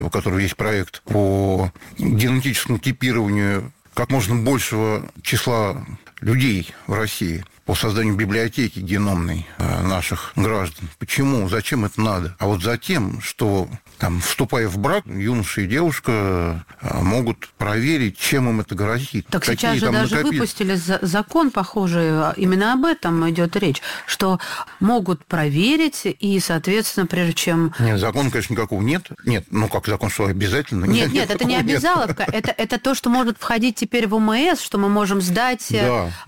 у которого есть проект по генетическому типированию как можно большего числа людей в России, по созданию библиотеки геномной наших граждан. Почему? Зачем это надо? А вот за тем, что, вступая в брак, юноша и девушка могут проверить, чем им это грозит. Так сейчас же даже выпустили закон, похожий, именно об этом идет речь, что могут проверить, и, соответственно, прежде чем... Нет, закона, конечно, никакого нет. Нет, как закон, что обязательно? Нет, это не обязаловка. Это то, что может входить теперь в ОМС, что мы можем сдать и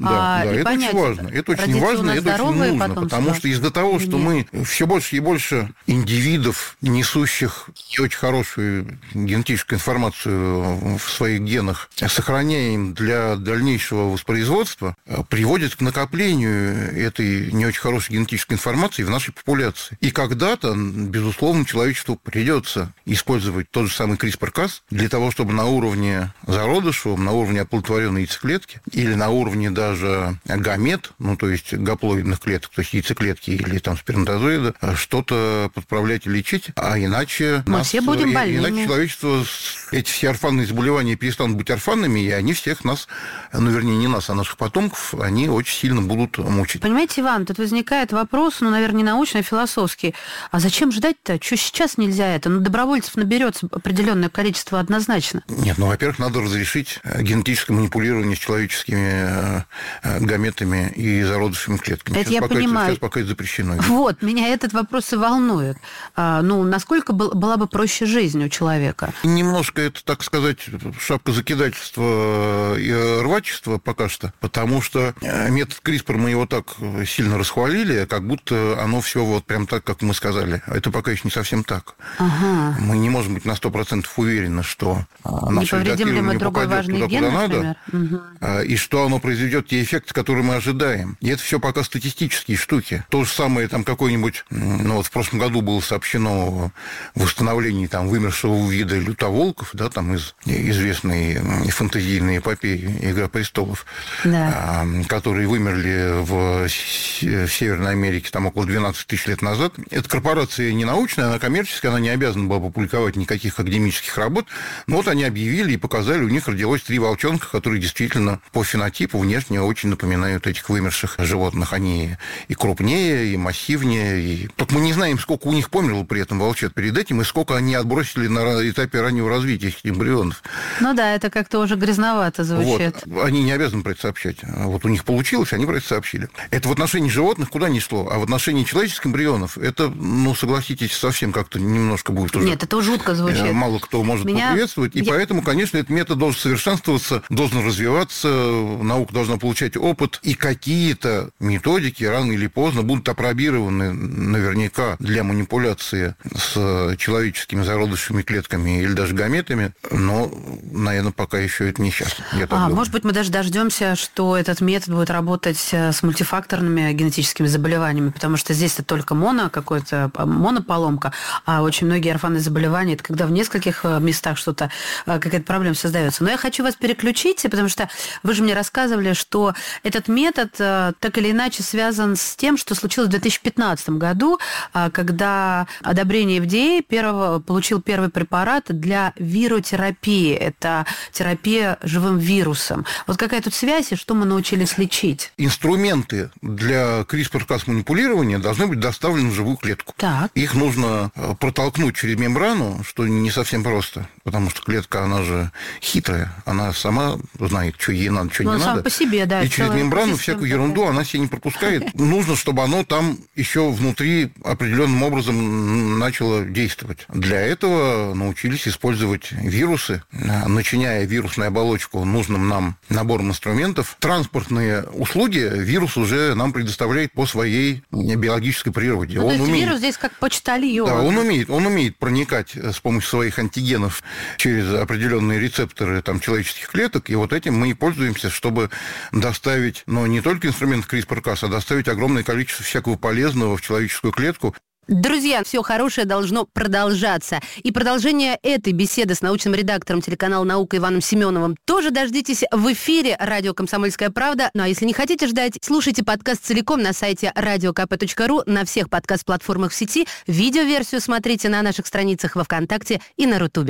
это понять. Очень важно. Это очень важно, это очень нужно, потому что из-за того, что мы все больше и больше индивидов, несущих не очень хорошую генетическую информацию в своих генах, сохраняем для дальнейшего воспроизводства, приводит к накоплению этой не очень хорошей генетической информации в нашей популяции. И когда-то, безусловно, человечеству придется использовать тот же самый CRISPR-Cas для того, чтобы на уровне зародышевом, на уровне оплодотворенной яйцеклетки или на уровне даже гамет, то есть гаплоидных клеток, то есть яйцеклетки или сперматозоида, что-то подправлять и лечить, а иначе мы все будем больными. Иначе человечество, эти все орфанные заболевания перестанут быть орфанными, и они всех нас, вернее, не нас, а наших потомков, они очень сильно будут мучить. Понимаете, Иван, тут возникает вопрос, наверное, не научный, а философский. А зачем ждать-то? Что сейчас нельзя это? Добровольцев наберется определенное количество однозначно. Нет, во-первых, надо разрешить генетическое манипулирование с человеческими гаметами и зародышевыми клетками. Это я понимаю. Сейчас пока это запрещено. Вот, меня этот вопрос и волнует. Насколько была бы проще жизнь у человека? Немножко это, так сказать, шапка закидательства и рвачества пока что, потому что метод CRISPR мы его так сильно расхвалили, как будто оно все вот прям так, как мы сказали. Это пока еще не совсем так. Ага. Мы не можем быть на 100% уверены, что наше редактирование попадет туда, куда надо, и что оно произведет те эффекты, которые мы ожидаем. И это все пока статистические штуки. То же самое какой-нибудь... в прошлом году было сообщено о восстановлении вымершего вида лютоволков, из известной фэнтезийной эпопеи «Игра престолов», которые вымерли в Северной Америке около 12 тысяч лет назад. Эта корпорация не научная, она коммерческая, она не обязана была публиковать никаких академических работ. Но они объявили и показали, у них родилось 3 волчонка, которые действительно по фенотипу внешне очень напоминают этих вымерших животных. Они и крупнее, и массивнее. Только мы не знаем, сколько у них померло при этом волчат перед этим, и сколько они отбросили на этапе раннего развития этих эмбрионов. Это как-то уже грязновато звучит. Они не обязаны про это сообщать. У них получилось, они про это сообщили. Это в отношении животных куда ни шло, а в отношении человеческих эмбрионов это, согласитесь, совсем как-то немножко будет уже... Нет, это жутко звучит. Мало кто может поприветствовать, и поэтому, конечно, этот метод должен совершенствоваться, должен развиваться, наука должна получать опыт, и какие-то методики рано или поздно будут опробированы наверняка для манипуляции с человеческими зародышевыми клетками или даже гаметами, но, наверное, пока еще это не сейчас. Может быть, мы даже дождемся, что этот метод будет работать с мультифакторными генетическими заболеваниями, потому что здесь это только монополомка, а очень многие орфанные заболевания, это когда в нескольких местах какая-то проблема создается. Но я хочу вас переключить, потому что вы же мне рассказывали, что этот метод так или иначе связан с тем, что случилось в 2015 году, когда одобрение FDA получил первый препарат для виротерапии. Это терапия живым вирусом. Какая тут связь и что мы научились лечить? Инструменты для CRISPR-Cas манипулирования должны быть доставлены в живую клетку. Так. Их нужно протолкнуть через мембрану, что не совсем просто, потому что клетка, она же хитрая, она сама знает, что ей надо, что не надо. Сама по себе, да. И через мембрану всякую ерунду она себе не пропускает. Нужно, чтобы оно там еще внутри определенным образом начало действовать. Для этого научились использовать вирусы, начиняя вирусную оболочку нужным нам набором инструментов. Транспортные услуги вирус уже нам предоставляет по своей биологической природе. То есть вирус здесь как почтальон. Да, он умеет проникать с помощью своих антигенов через определенные рецепторы человеческих клеток, и этим мы и пользуемся, чтобы доставить, не только инструмент CRISPR-Cas, а доставить огромное количество всякого полезного в человеческую клетку. Друзья, все хорошее должно продолжаться. И продолжение этой беседы с научным редактором телеканала «Наука» Иваном Семеновым тоже дождитесь в эфире радио «Комсомольская правда». Ну а если не хотите ждать, слушайте подкаст целиком на сайте radiokp.ru, на всех подкаст-платформах в сети. Видеоверсию смотрите на наших страницах во ВКонтакте и на Рутубе.